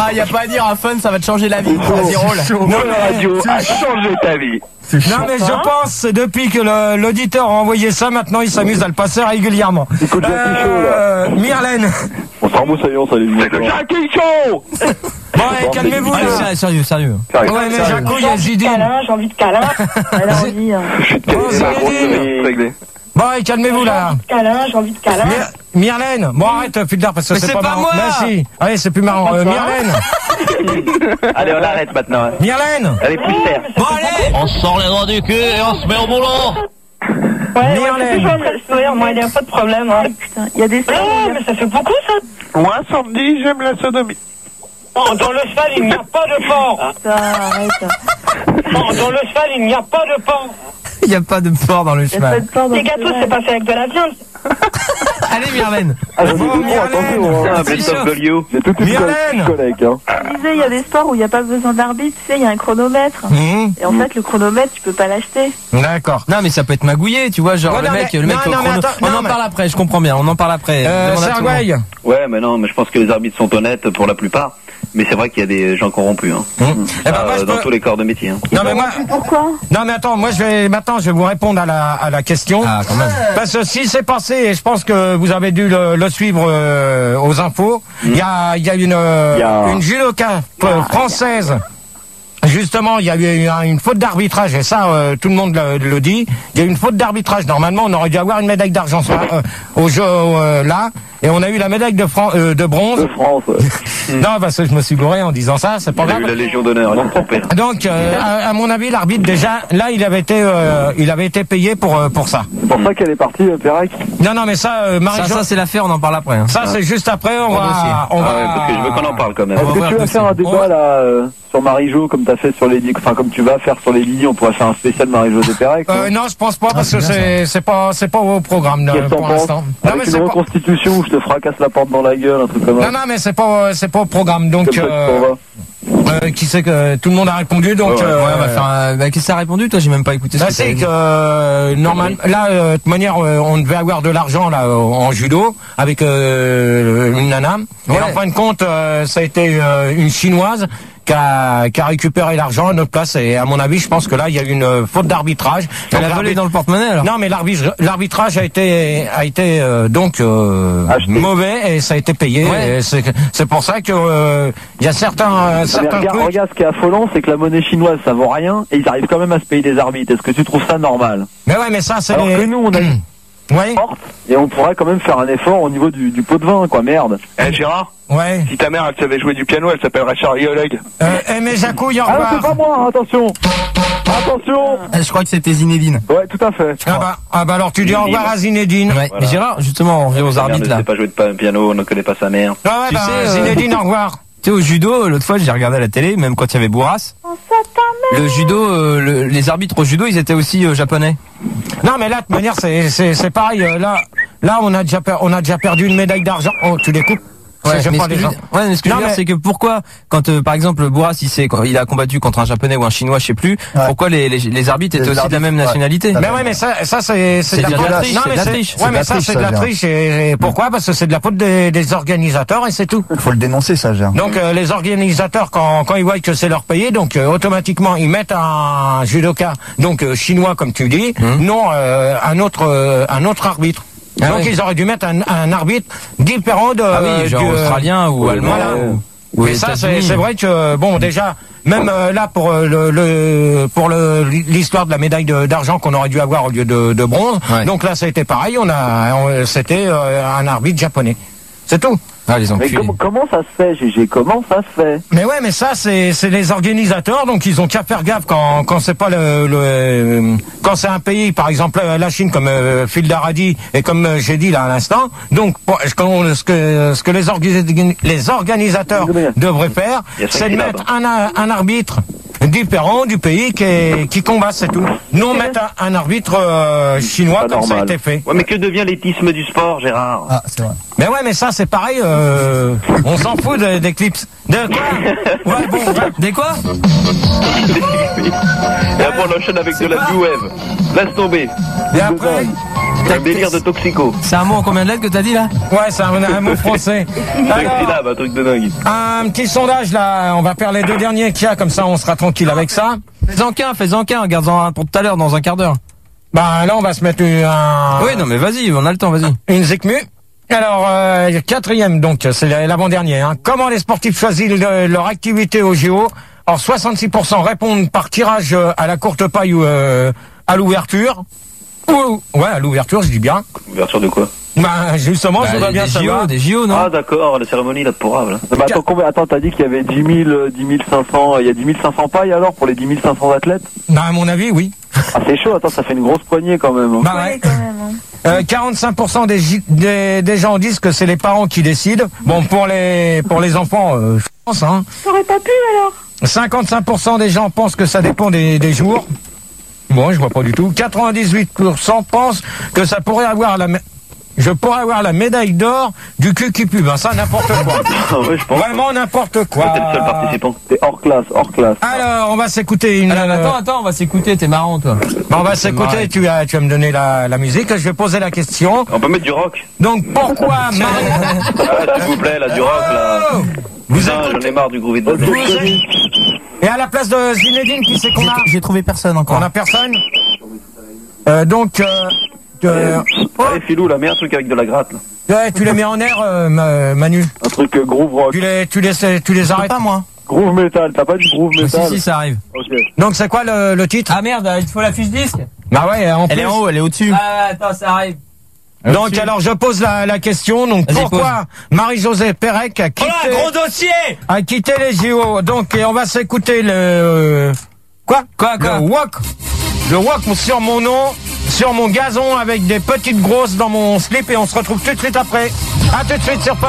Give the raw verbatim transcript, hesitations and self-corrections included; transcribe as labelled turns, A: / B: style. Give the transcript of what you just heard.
A: Ah, y a pas à dire, un fun, ça va te changer la vie. Vas-y, roule.
B: Non, la radio a changé ta vie.
C: Non, mais je pense, depuis que le- l'auditeur a envoyé ça, maintenant il s'amuse à le passer régulièrement.
D: Écoute,
C: Euh, Myrlène.
D: On s'en remet, ça y est, on s'allume.
B: C'est le Jackie Show.
C: Bon, allez, calmez-vous,
A: Allez,
C: là.
A: sérieux, sérieux, sérieux.
C: Ouais, mais Jaco, il y a Zidane.
E: Câlin, j'ai envie de câlin. Elle a envie. hein.
C: Bon, Zinedine.
B: Réglé.
C: Bon, allez, calmez-vous, là.
E: Câlin, j'ai envie de câlin.
C: My- Myrlène. Bon, arrête, Fulder, parce que
A: Mais
C: c'est
A: c'est
C: pas
A: pas
C: marrant.
A: moi.
C: Merci. Allez, c'est plus marrant. Euh, Myrlène.
B: Allez, on arrête maintenant. hein.
C: Myrlène.
B: Allez, pousse terre.
A: Bon, allez.
F: On se sort les doigts du cul et on se met au boulot.
E: Ouais, ouais,
C: Myrlène.
E: c'est toujours le sourire, moi, il n'y a pas de problème. Hein. Putain, il y a des sports. Ouais, mais ça fait beaucoup, ça.
B: Moi, samedi, j'aime la sodomie.
E: Oh, dans le cheval, il n'y a pas de porc. Putain, arrête. Oh, dans le cheval, il n'y a pas de porc.
A: Il y a pas de porc dans le cheval.
E: Les gâteaux, c'est passé avec de la viande.
A: Allez, Myrlène.
D: Ah, j'ai
C: Bon,
D: tout
C: Myrlène.
D: attention, hein.
B: Ah, best of Golio.
D: J'ai toute une
C: Myrlène.
D: collègue, hein.
G: Je disais, il y a des sports où il n'y a pas besoin d'arbitre, tu sais, il y a un chronomètre.
C: Mmh.
G: Et en fait, le chronomètre, tu peux pas l'acheter.
C: D'accord.
A: Non, mais ça peut être magouillé, tu vois, genre
C: Ouais,
A: le
C: non,
A: mec,
C: mais-
A: le mec
C: non,
A: au
C: non, mais
A: chrono-
C: attends,
A: on
C: non,
A: en
C: mais-
A: parle après, je comprends bien, on en parle après.
C: Euh,
A: Demande à tout le monde.
C: Sergueï.
B: Ouais, mais non, mais je pense que les arbitres sont honnêtes pour la plupart. Mais c'est vrai qu'il y a des gens corrompus, hein.
C: Mmh. Eh ben,
B: Euh,
C: moi, je
B: dans
C: peux-
B: tous les corps de métier. Hein.
C: Non, mais moi.
G: Pourquoi?
C: Non, mais attends, moi, je vais, maintenant, je vais vous répondre à la, à la question.
A: Ah, quand même.
C: Parce que si c'est passé, et je pense que vous avez dû le, le suivre euh, aux infos, il y a, il y a une, euh,
D: Il y a-
C: une judoka euh, française. Justement, il y a eu un- une faute d'arbitrage, et ça, euh, tout le monde le, le dit. Il y a eu une faute d'arbitrage. Normalement, on aurait dû avoir une médaille d'argent sur la- euh, au jeu euh, là, et on a eu la médaille de, Fran- euh, de bronze.
D: De France.
C: Non, parce que je me suis gouré en disant ça, c'est pas
B: Il a eu
C: grave.
B: la Légion d'honneur, ils sont trompés.
C: Donc, euh, à, à mon avis, l'arbitre déjà, là, il avait été, euh, il avait été payé pour euh, pour ça.
D: C'est pour ça qu'elle est partie, euh, Pérec.
C: Non, non, mais ça, euh, Marie,
A: Ça, ça c'est l'affaire, on en parle après. hein.
C: ça, c'est juste après. On
A: Bon dossier.
C: va, on
B: Ah
C: va.
B: ouais, parce que je veux qu'on en parle quand même.
D: Est-ce
C: va
D: que
C: voir
D: tu vas
C: possible.
D: faire un
C: On
D: débat
C: va-
D: là euh, sur Marie-Jo comme t'as fait sur les lignes, enfin comme tu vas faire sur les lignes, on pourrait faire un spécial Marie-Jo de Pérec.
C: Euh, non, je pense pas parce que c'est c'est pas c'est pas au programme euh,
D: Qu'est-ce que t'en
C: pour
D: penses?
C: l'instant. Non, mais
D: Avec
C: c'est
D: une
C: pas.
D: reconstitution où je te fracasse la porte dans la gueule, un truc comme ça.
C: Non, non, mais c'est pas c'est pas au programme. Donc,
D: Comme ça, tu
C: euh,
D: t'en vas.
C: euh, qui sait que tout le monde a répondu. Donc,
B: Ouais, ouais,
C: euh,
A: Ouais, on va faire un... Bah, qu'est-ce que ça a répondu, toi? J'ai même pas écouté ce
C: Bah,
A: que t'avais
C: c'est
A: dit.
C: que euh, normal. Là, euh, de toute manière, euh, on devait avoir de l'argent là euh, en judo avec euh, une nana. Et
A: Ouais.
C: en fin de compte, euh, ça a été euh, une chinoise qui a, qui a récupéré l'argent à notre place. Et à mon avis, je pense que là, il y a eu une euh, faute d'arbitrage.
A: Elle
C: Donc,
A: a volé
C: l'arbitre-
A: dans le porte-monnaie, alors?
C: Non, mais l'arbitre- l'arbitrage a été a été euh, donc euh,
D: Acheté.
C: mauvais et ça a été payé.
A: Ouais.
C: Et C'est c'est pour ça que euh, il y a certains euh,
D: Ah, mais
C: certains
D: regarde,
C: trucs.
D: regarde, ce qui est affolant, c'est que la monnaie chinoise, ça vaut rien, et ils arrivent quand même à se payer des arbitres. Est-ce que tu trouves ça normal?
C: Mais ouais, mais ça c'est
D: Alors
C: les...
D: que nous, on a une
C: Ouais,
D: porte, et on pourrait quand même faire un effort au niveau du, du pot de vin, quoi, merde.
B: Eh Gérard,
C: ouais.
B: si ta mère elle savait jouer du piano, elle s'appellerait Charlie Oleg.
C: Euh, eh, mais Jacouille, au
D: Ah non, c'est pas
C: revoir.
D: moi, hein, attention. Attention.
A: Ah, je crois que c'était Zinedine.
D: Ouais, tout à fait.
C: Ah bah, ah bah alors tu dis au revoir à Zinedine.
A: Ouais.
B: Voilà.
A: Mais Gérard, justement, on revient aux
B: Ta mère
A: arbitres,
B: ne
A: là.
B: sait pas jouer de pa- piano, on ne connaît pas sa mère.
C: Ah ouais,
A: Tu
C: bah,
A: sais, euh,
C: Zinedine, au revoir.
A: Tu sais, au judo, l'autre fois, j'ai regardé à la télé, même quand il y avait Bourras. Le judo, euh, le- les arbitres au judo, ils étaient aussi euh, japonais.
C: Non, mais là, de toute manière, c'est c'est c'est pareil. euh, Là, là, on a déjà per- on a déjà perdu une médaille d'argent. Oh, tu les coupes.
A: Ouais,
C: C'est- j'aime
A: mais
C: pas
A: ce que
C: les
A: je
C: gens.
A: veux dire- ouais, mais ce que je
C: Non,
A: veux dire,
C: mais-
A: c'est que pourquoi, quand euh, par exemple Bourras, il, s'est- quand il a combattu contre un japonais ou un chinois, je sais plus, pourquoi les, les, les arbitres étaient aussi de la même nationalité?
C: Mais ouais, mais ça, ça c'est
A: C'est
C: de
A: de la
C: faute-
A: triche,
C: Non,
A: c'est
C: mais
A: de la
C: c'est-
A: triche.
C: Ouais,
A: C'est de
C: mais
A: la
C: ça
A: triche,
C: c'est de
A: ça,
C: la
A: Gérard.
C: triche. Et, et pourquoi? Parce que c'est de la faute des, des organisateurs et c'est tout.
H: Faut le dénoncer, ça, Gérard.
C: Donc euh, les organisateurs, quand, quand ils voient que c'est leur payé, donc euh, automatiquement ils mettent un judoka, donc euh, chinois comme tu dis, non euh, un autre euh, un autre arbitre.
A: Ah
C: donc
A: ouais.
C: ils auraient dû mettre un, un arbitre différent de.
A: Ah oui, genre
C: du, euh,
A: australien ou allemand.
C: voilà.
A: ou- ou
C: Et ça c'est
A: États-Unis.
C: c'est vrai que bon déjà même euh, là pour euh, le, le pour le l'histoire de la médaille de- d'argent qu'on aurait dû avoir au lieu de, de bronze.
A: Ouais.
C: Donc là ça a été pareil, on a on- c'était euh, un arbitre japonais. C'est tout.
A: Ah, les
D: Mais
A: enculés.
D: comment, comment ça se fait, G G? Comment ça se fait?
C: Mais ouais, mais ça c'est c'est les organisateurs, donc ils ont qu'à faire gaffe quand quand c'est pas le, le quand c'est un pays, par exemple euh, la Chine comme euh, Phil Daradi et comme euh, j'ai dit là à l'instant. Donc pour- ce que ce que ce que les orga- les organisateurs devraient faire,
B: Il y a cinq
C: c'est de
B: syllabes.
C: mettre un un arbitre différent du pays qui est, qui combat, c'est tout. Non mettre un, un arbitre euh, chinois
D: Pas
C: comme ça a
D: normal.
C: été fait.
B: Ouais, mais que devient l'éthisme du sport, Gérard?
H: Ah, c'est vrai.
C: Mais ouais, mais ça c'est pareil. Euh, on s'en fout de- des clips. De quoi? Ouais, bon, ouais.
A: Des quoi?
B: Et après on enchaîne avec de la new wave. Laisse tomber.
C: Et après,
B: Un délire de toxico.
A: C'est un mot en combien de lettres que t'as dit là?
C: Ouais, c'est un, un mot français.
B: Cinq syllabes, un truc de dingue.
C: Un petit sondage là, on va faire les deux derniers qu'il y a, comme ça on sera tranquille avec ça.
A: Fais-en qu'un, fais-en qu'un, garde-en un pour tout à l'heure, dans un quart d'heure.
C: Bah là on va se mettre un...
A: Oui, non mais vas-y, on a le temps, vas-y.
C: Une Zikmu. Alors, euh, quatrième donc, c'est l'avant-dernier. Hein. Comment les sportifs choisissent le, leur activité au J O? Alors soixante-six pour cent répondent par tirage à la courte paille ou euh, à l'ouverture. Ou, ouais, à l'ouverture, je dis bien.
B: Ouverture de quoi?
C: Bah justement,
A: Bah,
C: je voudrais bien
A: des
C: savoir.
A: J O, des J O, non?
B: Ah d'accord, la cérémonie là pour là.
D: Bah, attends, combien, attends, t'as dit qu'il y avait dix mille, dix mille cinq cents, il y a dix mille cinq cents pailles alors pour les dix mille cinq cents athlètes?
C: Non, à mon avis, oui.
D: Ah c'est chaud, attends, ça fait une grosse poignée quand même. Hein.
C: Bah
G: Ouais,
C: ouais.
G: quand même. Hein.
C: Euh, quarante-cinq pour cent des, des, des gens disent que c'est les parents qui décident. Bon, pour les pour les enfants, euh, je pense. Hein.
G: T'aurais pas pu alors?
C: cinquante-cinq pour cent des gens pensent que ça dépend des, des jours. Bon, je vois pas du tout. quatre-vingt-dix-huit pour cent pensent que ça pourrait avoir la... Je pourrais avoir la médaille d'or du cul qui pue. Ben ça, n'importe quoi.
B: Ah ouais, je pense.
C: Vraiment n'importe quoi.
B: T'es le seul participant.
D: T'es hors classe, hors classe.
C: Alors, on va s'écouter une...
A: Alors,
C: euh,
A: attends, attends, on va s'écouter, t'es marrant toi.
C: bon, on va s'écouter, tu vas, tu vas me donner la, la musique. Je vais poser la question.
B: On peut mettre du rock?
C: Donc, pourquoi Marie...
B: Ah, s'il vous plaît, là, du rock, là.
C: Vous
B: Putain, j'en ai marre du groovy de
C: Et à la place de Zinedine, qui c'est qu'on a?
A: J'ai trouvé personne
C: On
A: encore.
C: a personne. Euh, donc, euh, euh,
B: Allez, Philou, là, mets un truc avec de la gratte, là.
C: ouais, tu les mets en air, euh, Ma- Manu.
D: Un truc euh, groove rock.
C: Tu les, tu les, tu les arrêtes.
A: Pas moi.
D: Groove metal, t'as pas du groove
A: Si,
D: metal?
A: si, ça arrive.
D: Ok.
C: Donc, c'est quoi le, le titre?
A: Ah merde, il te faut la fiche disque?
C: Bah ouais, en
A: Elle
C: plus.
A: est en haut, elle est au-dessus. Ah, attends, ça arrive.
C: Donc, alors, je pose la, la question. Donc,
A: Vas-y,
C: pourquoi Marie-Josée Pérec a quitté,
A: Oh là, gros dossier!
C: a quitté les J O? Donc, et on va s'écouter le... Quoi?
A: Quoi, quoi?
C: Le walk. Le walk sur mon nom, sur mon gazon avec des petites grosses dans mon slip et on se retrouve tout de suite après. À tout de suite sur